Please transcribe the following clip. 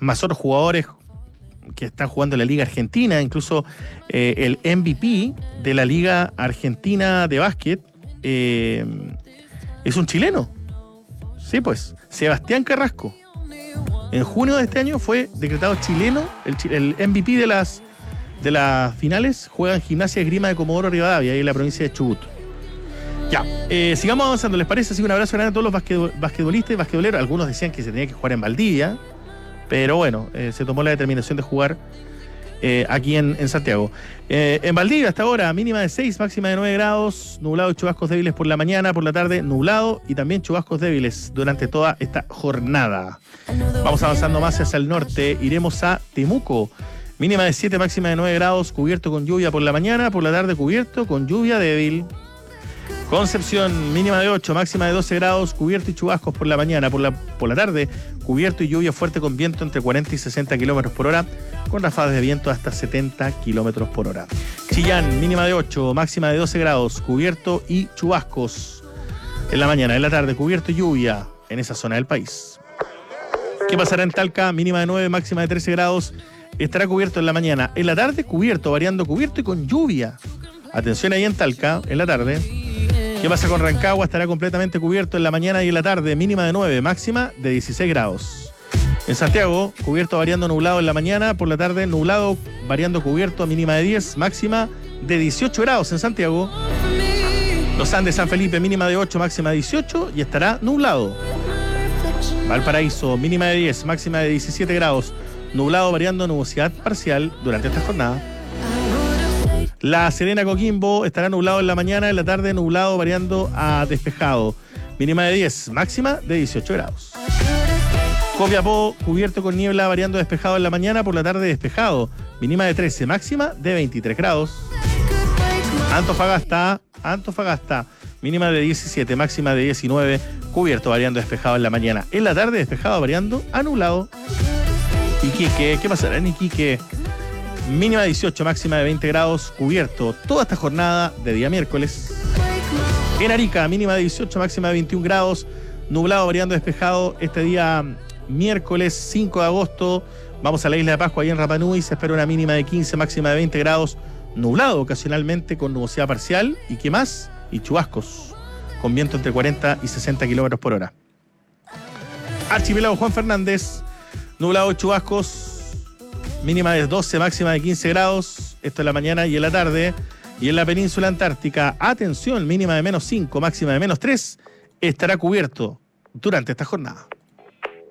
más otros jugadores que están jugando en la Liga Argentina, incluso el MVP de la Liga Argentina de Básquet es un chileno. Sí, pues, Sebastián Carrasco. En junio de este año fue decretado chileno, el MVP de las finales, juega en Gimnasia Esgrima de Comodoro Rivadavia, ahí en la provincia de Chubut. Ya, sigamos avanzando, ¿les parece? Así que un abrazo grande a todos los basquetbolistas y basquetboleros. Algunos decían que se tenía que jugar en Valdivia, pero bueno, se tomó la determinación de jugar aquí en Santiago. En Valdivia hasta ahora, mínima de 6, máxima de 9 grados, nublado y chubascos débiles por la mañana, por la tarde nublado y también chubascos débiles durante toda esta jornada. Vamos avanzando más hacia el norte, iremos a Temuco. Mínima de 7, máxima de 9 grados, cubierto con lluvia por la mañana, por la tarde cubierto con lluvia débil. Concepción, mínima de 8, máxima de 12 grados, cubierto y chubascos por la mañana, por la tarde, cubierto y lluvia fuerte con viento entre 40 y 60 kilómetros por hora, con ráfagas de viento hasta 70 kilómetros por hora. Chillán, mínima de 8, máxima de 12 grados, cubierto y chubascos en la mañana, en la tarde, cubierto y lluvia en esa zona del país. ¿Qué pasará en Talca? Mínima de 9, máxima de 13 grados, estará cubierto en la mañana, en la tarde cubierto, variando cubierto y con lluvia. Atención ahí en Talca, en la tarde. ¿Qué pasa con Rancagua? Estará completamente cubierto en la mañana y en la tarde, mínima de 9, máxima de 16 grados. En Santiago, cubierto variando nublado en la mañana, por la tarde nublado variando cubierto, mínima de 10, máxima de 18 grados en Santiago. Los Andes, San Felipe, mínima de 8, máxima de 18 y estará nublado. Valparaíso, mínima de 10, máxima de 17 grados, nublado variando nubosidad parcial durante esta jornada. La Serena, Coquimbo, estará nublado en la mañana, en la tarde nublado variando a despejado. Mínima de 10, máxima de 18 grados. Copiapó, cubierto con niebla variando despejado en la mañana, por la tarde despejado. Mínima de 13, máxima de 23 grados. Antofagasta, mínima de 17, máxima de 19, cubierto variando despejado en la mañana. En la tarde despejado variando a nublado. Iquique, ¿qué pasará en Iquique? Mínima de 18, máxima de 20 grados, cubierto toda esta jornada de día miércoles. En Arica, mínima de 18, máxima de 21 grados, nublado variando despejado este día miércoles 5 de agosto. Vamos a la isla de Pascua, ahí en Rapa Nui, se espera una mínima de 15, máxima de 20 grados, nublado ocasionalmente con nubosidad parcial y ¿qué más? Y chubascos, con viento entre 40 y 60 kilómetros por hora. Archipiélago Juan Fernández, nublado y chubascos, mínima de 12, máxima de 15 grados, esto en la mañana y en la tarde. Y en la península antártica, atención, mínima de -5, máxima de -3, estará cubierto durante esta jornada.